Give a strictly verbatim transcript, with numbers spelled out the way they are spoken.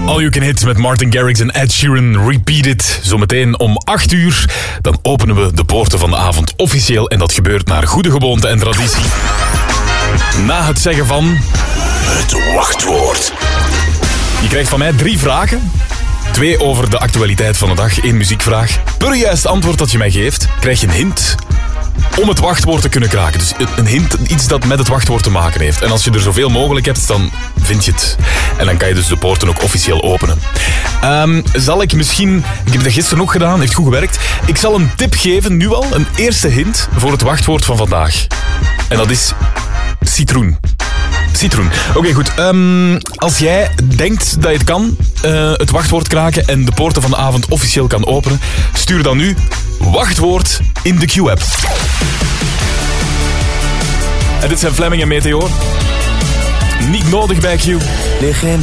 All You Can Hit met Martin Garrix en Ed Sheeran. Repeat it. Zometeen om acht uur. Dan openen we de poorten van de avond officieel. En dat gebeurt naar goede gewoonte en traditie. Na het zeggen van... Het wachtwoord. Je krijgt van mij drie vragen. Twee over de actualiteit van de dag. Eén muziekvraag. Per juist antwoord dat je mij geeft, krijg je een hint om het wachtwoord te kunnen kraken. Dus een hint, iets dat met het wachtwoord te maken heeft. En als je er zoveel mogelijk hebt, dan vind je het. En dan kan je dus de poorten ook officieel openen. Um, zal ik misschien... Ik heb dat gisteren ook gedaan, heeft goed gewerkt. Ik zal een tip geven, nu al. Een eerste hint voor het wachtwoord van vandaag. En dat is citroen. Citroen. Oké, okay, goed. Um, als jij denkt dat je het kan, uh, het wachtwoord kraken en de poorten van de avond officieel kan openen, stuur dan nu wachtwoord in de Q-app. En dit zijn Fleming en Meteor. Niet nodig bij Q. Legende.